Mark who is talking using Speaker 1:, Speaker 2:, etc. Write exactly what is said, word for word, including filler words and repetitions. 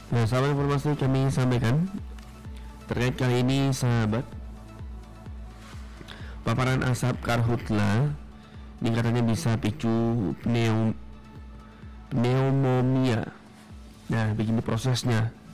Speaker 1: Nah, sahabat, informasi kami sampaikan terkait kali ini, sahabat. Paparan asap karhutla ini katanya bisa picu pneum, pneumonia. Nah, begini prosesnya.